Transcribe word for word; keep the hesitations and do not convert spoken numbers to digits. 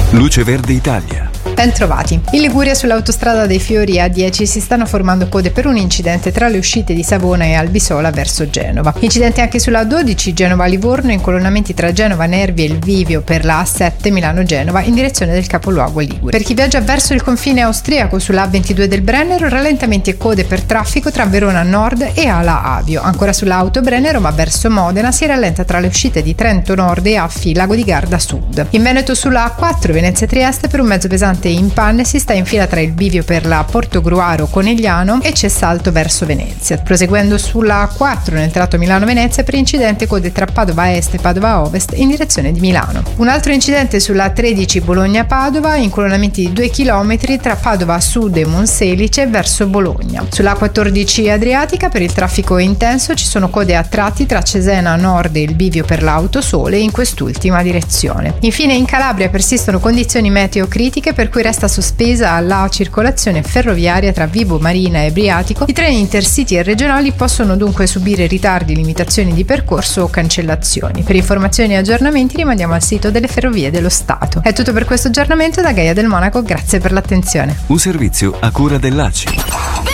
Luce Verde Italia. Ben trovati. In Liguria sull'autostrada dei Fiori A dieci si stanno formando code per un incidente tra le uscite di Savona e Albisola verso Genova. Incidenti anche sulla A dodici Genova-Livorno, incolonnamenti tra Genova Nervi e il Vivio per la A sette Milano-Genova in direzione del capoluogo ligure. Per chi viaggia verso il confine austriaco sulla A ventidue del Brennero, rallentamenti e code per traffico tra Verona Nord e Ala Avio. Ancora sulla Auto Brennero ma verso Modena si rallenta tra le uscite di Trento Nord e Affi Lago di Garda Sud. In Veneto sulla A quattro Venezia-Trieste per un mezzo pesante in panne si sta in fila tra il bivio per la Portogruaro-Conegliano e c'è salto verso Venezia. Proseguendo sulla A quattro nel tratto Milano-Venezia per incidente code tra Padova Est e Padova Ovest in direzione di Milano. Un altro incidente sulla A tredici Bologna-Padova, incolonnamenti di due chilometri tra Padova Sud e Monselice verso Bologna. Sulla A quattordici Adriatica per il traffico intenso ci sono code a tratti tra Cesena Nord e il bivio per l'Autosole in quest'ultima direzione. Infine in Calabria persistono condizioni meteo critiche per cui resta sospesa la circolazione ferroviaria tra Vibo Marina e Briatico. I treni intercity e regionali possono dunque subire ritardi, limitazioni di percorso o cancellazioni. Per informazioni e aggiornamenti rimandiamo al sito delle Ferrovie dello Stato. È tutto per questo aggiornamento da Gaia del Monaco, grazie per l'attenzione. Un servizio a cura dell'A C I.